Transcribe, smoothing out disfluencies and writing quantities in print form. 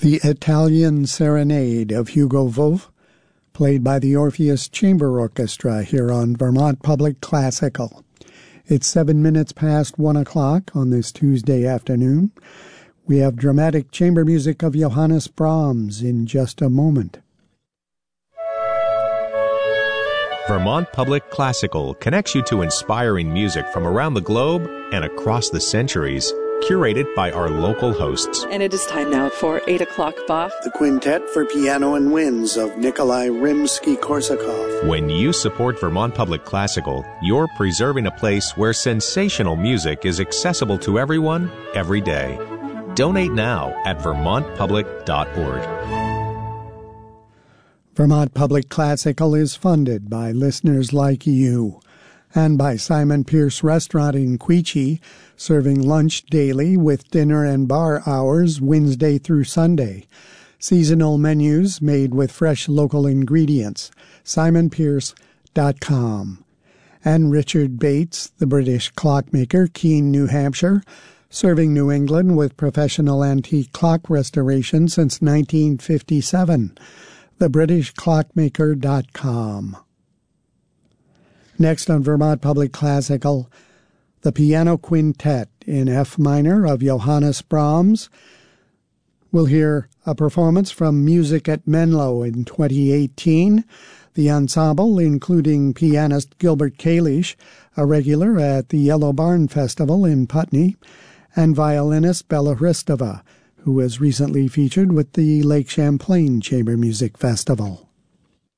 The Italian Serenade of Hugo Wolf, played by the Orpheus Chamber Orchestra here on Vermont Public Classical. It's 7 minutes past 1 o'clock on this Tuesday afternoon. We have dramatic chamber music of Johannes Brahms in just a moment. Vermont Public Classical connects you to inspiring music from around the globe and across the centuries, curated by our local hosts. And it is time now for 8 o'clock Bach. The Quintet for Piano and Winds of Nikolai Rimsky-Korsakov. When you support Vermont Public Classical, you're preserving a place where sensational music is accessible to everyone, every day. Donate now at vermontpublic.org. Vermont Public Classical is funded by listeners like you, and by Simon Pierce Restaurant in Quechee, serving lunch daily with dinner and bar hours Wednesday through Sunday. Seasonal menus made with fresh local ingredients. simonpierce.com. And Richard Bates, the British clockmaker, Keene, New Hampshire, serving New England with professional antique clock restoration since 1957. thebritishclockmaker.com. Next on Vermont Public Classical, the Piano Quintet in F minor of Johannes Brahms. We'll hear a performance from Music at Menlo in 2018. The ensemble, including pianist Gilbert Kalish, a regular at the Yellow Barn Festival in Putney, and violinist Bella Hristova, who was recently featured with the Lake Champlain Chamber Music Festival.